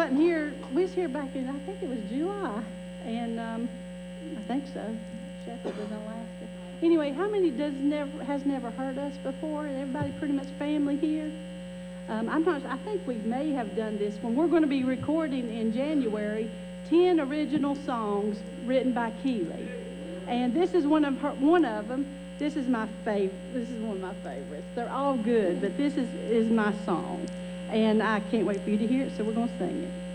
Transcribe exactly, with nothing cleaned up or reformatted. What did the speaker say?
wasn't here, we was here back in, I think it was July, and, um, I think so, Sheffield was in Alaska. Anyway, how many does never, has never heard us before? Everybody pretty much family here? Um, I'm not, I think we may have done this when we're going to be recording in January ten original songs written by Keeley. And this is one of her, one of them. This is my favorite. This is one of my favorites. They're all good, but this is, is my song. And I can't wait for you to hear it, so we're going to sing it.